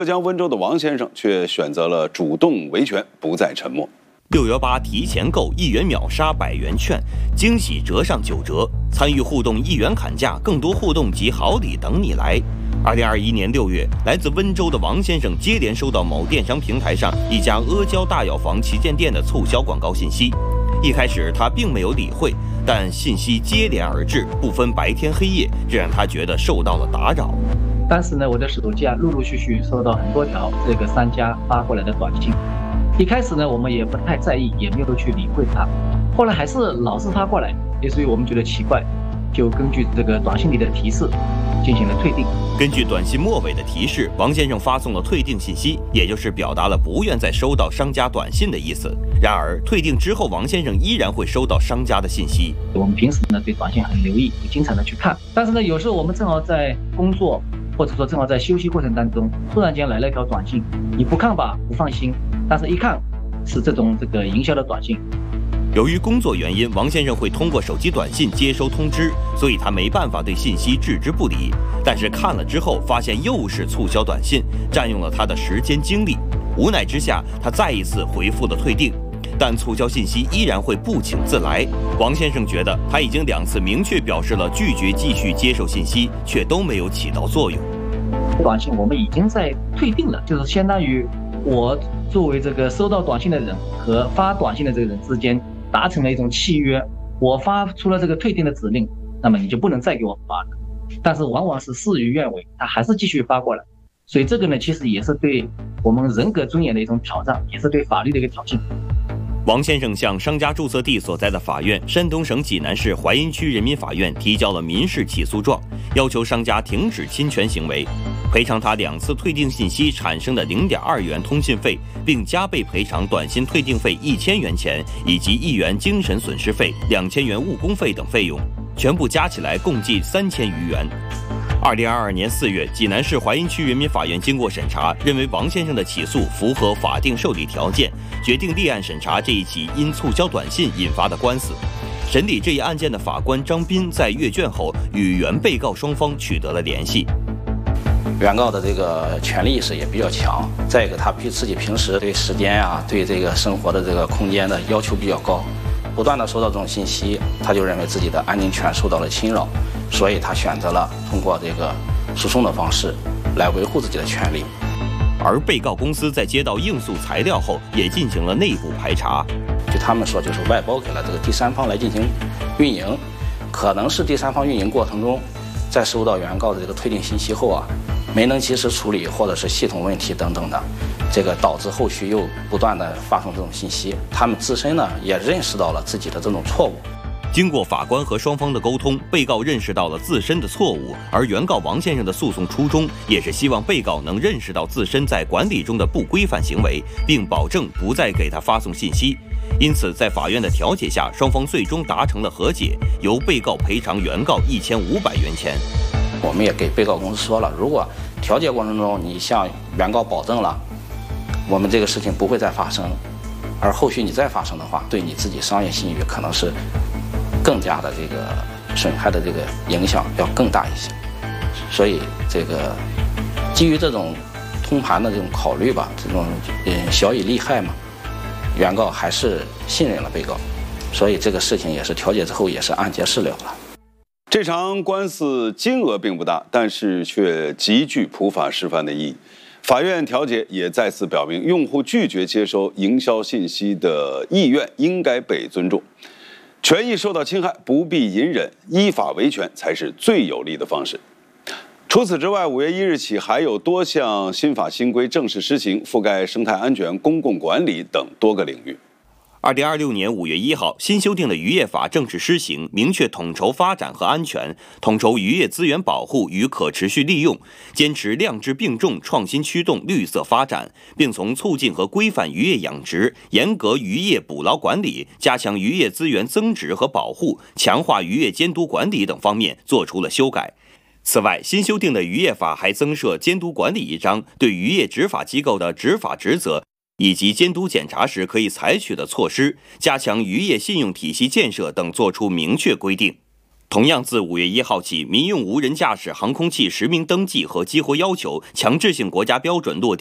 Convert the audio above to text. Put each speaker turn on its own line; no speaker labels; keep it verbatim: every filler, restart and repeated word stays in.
浙江温州的王先生却选择了主动维权，不再沉默。
六幺八提前购一元秒杀百元券，惊喜折上九折，参与互动一元砍价，更多互动及好礼等你来。二零二一年六月，来自温州的王先生接连收到某电商平台上一家阿胶大药房旗舰店的促销广告信息。一开始他并没有理会，但信息接连而至，不分白天黑夜，这让他觉得受到了打扰。
当时呢，我的手机啊，陆陆续续收到很多条这个商家发过来的短信。一开始呢，我们也不太在意，也没有去理会它。后来还是老是发过来，也所以我们觉得奇怪，就根据这个短信里的提示进行了退订。
根据短信末尾的提示，王先生发送了退订信息，也就是表达了不愿再收到商家短信的意思。然而退订之后，王先生依然会收到商家的信息。
我们平时呢对短信很留意，会经常的去看，但是呢有时候我们正好在工作，或者说正好在休息过程当中，突然间来了一条短信，你不看吧不放心，但是一看是这种这个营销的短信。
由于工作原因，王先生会通过手机短信接收通知，所以他没办法对信息置之不理。但是看了之后，发现又是促销短信，占用了他的时间精力。无奈之下，他再一次回复了退订，但促销信息依然会不请自来。王先生觉得他已经两次明确表示了拒绝继续接受信息，却都没有起到作用。
短信我们已经在退订了，就是相当于我作为这个收到短信的人和发短信的这个人之间达成了一种契约，我发出了这个退订的指令，那么你就不能再给我发了。但是往往是事与愿违，他还是继续发过来，所以这个呢，其实也是对我们人格尊严的一种挑战，也是对法律的一个挑衅。
王先生向商家注册地所在的法院山东省济南市淮阴区人民法院提交了民事起诉状，要求商家停止侵权行为，赔偿他两次退订信息产生的 零点二元通信费，并加倍赔偿短信退订费一千元钱以及一元精神损失费、两千元误工费等费用，全部加起来共计三千余元。二零二二年四月，济南市淮阴区人民法院经过审查，认为王先生的起诉符合法定受理条件，决定立案审查这一起因促销短信引发的官司。审理这一案件的法官张斌在阅卷后与原被告双方取得了联系。
原告的这个权利意识也比较强，再一个他比自己平时对时间啊、对这个生活的这个空间的要求比较高，不断的收到这种信息，他就认为自己的安宁权受到了侵扰，所以他选择了通过这个诉讼的方式来维护自己的权利。
而被告公司在接到应诉材料后，也进行了内部排查。
据他们说，就是外包给了这个第三方来进行运营，可能是第三方运营过程中，在收到原告的这个退订信息后啊，没能及时处理，或者是系统问题等等的，这个导致后续又不断的发送这种信息。他们自身呢也认识到了自己的这种错误。
经过法官和双方的沟通，被告认识到了自身的错误，而原告王先生的诉讼初衷也是希望被告能认识到自身在管理中的不规范行为，并保证不再给他发送信息。因此，在法院的调解下，双方最终达成了和解，由被告赔偿原告一千五百元钱。
我们也给被告公司说了，如果调解过程中你向原告保证了，我们这个事情不会再发生，而后续你再发生的话，对你自己商业信誉可能是更加的这个损害的这个影响要更大一些。所以这个基于这种通盘的这种考虑吧，这种嗯小以利害嘛，原告还是信任了被告，所以这个事情也是调解之后也是按揭事了了。
这场官司金额并不大，但是却极具普法示范的意义。法院调解也再次表明，用户拒绝接收营销信息的意愿应该被尊重。权益受到侵害，不必隐忍，依法维权才是最有力的方式。除此之外，五月一日起还有多项新法新规正式施行，覆盖生态安全、公共管理等多个领域。
二零二六年五月一号，新修订的渔业法正式施行，明确统筹发展和安全，统筹渔业资源保护与可持续利用，坚持量质并重、创新驱动绿色发展，并从促进和规范渔业养殖、严格渔业捕捞管理、加强渔业资源增值和保护、强化渔业监督管理等方面作出了修改。此外，新修订的渔业法还增设监督管理一章，对渔业执法机构的执法职责以及监督检查时可以采取的措施，加强渔业信用体系建设等作出明确规定。 同样，自五月一号起，民用无人驾驶航空器实名登记和激活要求强制性国家标准落地。